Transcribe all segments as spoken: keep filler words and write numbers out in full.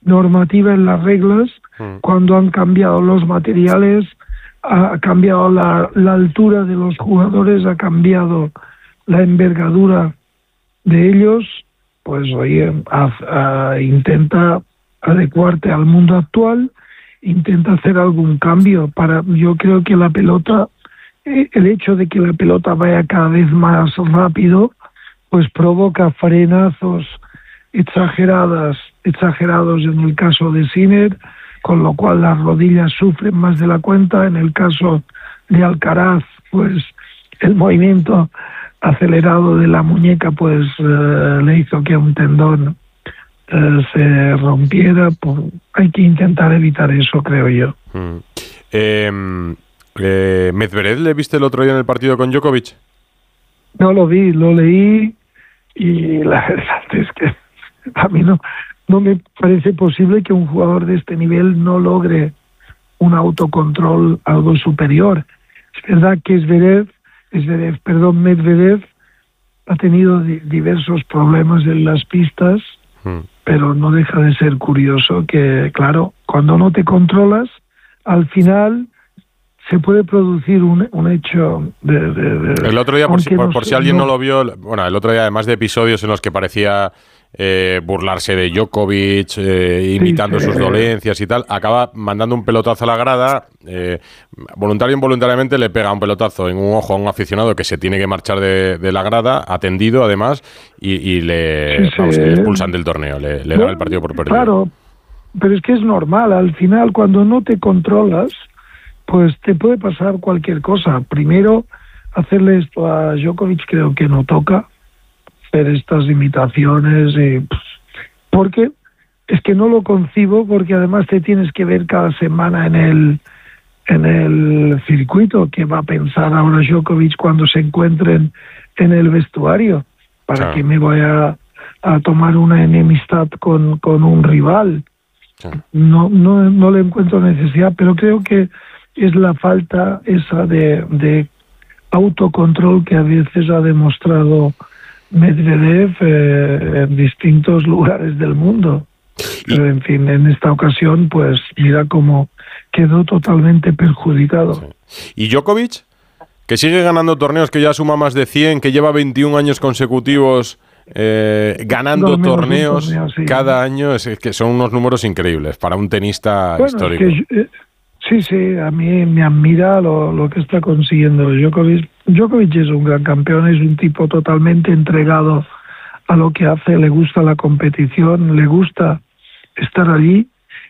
normativa en las reglas, mm. cuando han cambiado los materiales, ha cambiado la, la altura de los jugadores, ha cambiado la envergadura de ellos, pues oye, a, a, intenta adecuarte al mundo actual, intenta hacer algún cambio. Para, yo creo que la pelota, el hecho de que la pelota vaya cada vez más rápido, pues provoca frenazos exageradas, exagerados en el caso de Sinner, con lo cual las rodillas sufren más de la cuenta. En el caso de Alcaraz, pues el movimiento acelerado de la muñeca pues eh, le hizo que un tendón eh, se rompiera. Pues, hay que intentar evitar eso, creo yo. Mm. Eh, eh, ¿Medvedev le viste el otro día en el partido con Djokovic? No lo vi, lo leí y la verdad es que a mí no, no me parece posible que un jugador de este nivel no logre un autocontrol algo superior. Es verdad que Zverev, Zverev, perdón, Medvedev ha tenido di- diversos problemas en las pistas, hmm. pero no deja de ser curioso que, claro, cuando no te controlas, al final se puede producir un, un hecho de, de, de... El otro día, por si, por, no por si sé, alguien no... no lo vio, bueno, el otro día, además de episodios en los que parecía eh, burlarse de Djokovic, eh, imitando sí, sí, sus dolencias y tal, acaba mandando un pelotazo a la grada, eh, voluntario o involuntariamente le pega un pelotazo en un ojo a un aficionado que se tiene que marchar de, de la grada, atendido además, y, y le, sí, vamos, sí. le expulsan del torneo, le, le bueno, dan el partido por perdido. Claro, pero es que es normal, al final cuando no te controlas, pues te puede pasar cualquier cosa. Primero, hacerle esto a Djokovic creo que no toca, hacer estas imitaciones, y, pues, porque es que no lo concibo, porque además te tienes que ver cada semana en el en el circuito que va a pensar ahora Djokovic cuando se encuentren en el vestuario. ¿Para qué me voy a, a tomar una enemistad con, con un rival? No, no, no le encuentro necesidad, pero creo que es la falta esa de, de autocontrol que a veces ha demostrado Medvedev eh, en distintos lugares del mundo. Pero en fin, en esta ocasión, pues mira cómo quedó totalmente perjudicado. Sí. ¿Y Djokovic? Que sigue ganando torneos, que ya suma más de cien, que lleva veintiún años consecutivos eh, ganando no, torneos torneo, sí. cada año, es, es que son unos números increíbles para un tenista bueno, histórico. Es que, eh, sí, sí, a mí me admira lo, lo que está consiguiendo Djokovic. Djokovic es un gran campeón, es un tipo totalmente entregado a lo que hace, le gusta la competición, le gusta estar allí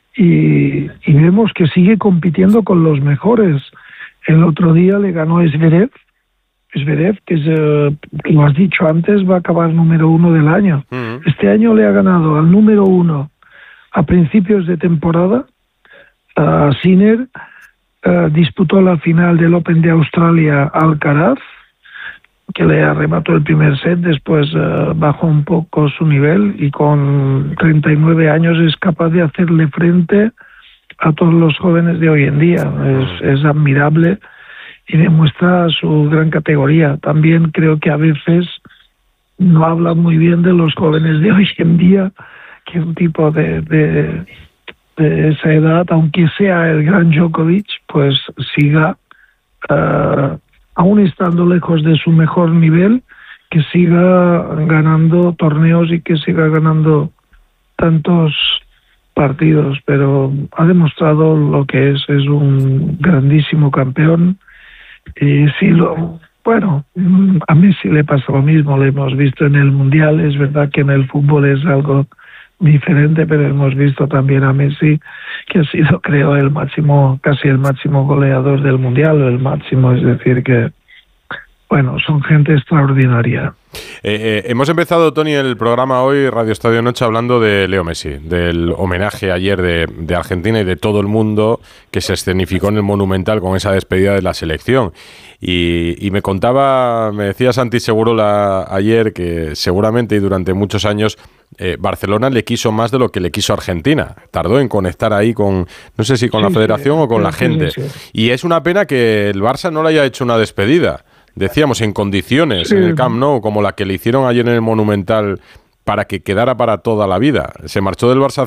y, y vemos que sigue compitiendo con los mejores. El otro día le ganó Zverev, Zverev, que es, eh, lo has dicho antes, va a acabar número uno del año. Uh-huh. Este año le ha ganado al número uno a principios de temporada. Uh, Sinner uh, disputó la final del Open de Australia Alcaraz, que le arrebató el primer set, después uh, bajó un poco su nivel y con treinta y nueve años es capaz de hacerle frente a todos los jóvenes de hoy en día. Es, es admirable y demuestra su gran categoría. También creo que a veces no habla muy bien de los jóvenes de hoy en día, que un tipo de, de, de esa edad, aunque sea el gran Djokovic, pues siga, uh, aún estando lejos de su mejor nivel, que siga ganando torneos y que siga ganando tantos partidos, pero ha demostrado lo que es, es un grandísimo campeón. Y sí, lo, bueno, a Messi le pasa lo mismo, lo hemos visto en el Mundial, es verdad que en el fútbol es algo diferente, pero hemos visto también a Messi, que ha sido, creo, el máximo, casi el máximo goleador del Mundial, o el máximo, es decir que, bueno, son gente extraordinaria. Eh, eh, hemos empezado, Tony, el programa hoy, Radio Estadio Noche, hablando de Leo Messi, del homenaje ayer de, de Argentina y de todo el mundo que se escenificó en el Monumental con esa despedida de la selección. Y, y me contaba, me decía Santi Segurola ayer que seguramente y durante muchos años eh, Barcelona le quiso más de lo que le quiso Argentina. Tardó en conectar ahí con, no sé si con sí, la federación sí, o con sí, la gente. Sí, sí. Y es una pena que el Barça no le haya hecho una despedida. Decíamos, en condiciones, sí. en el Camp Nou, como la que le hicieron ayer en el Monumental, para que quedara para toda la vida. Se marchó del Barça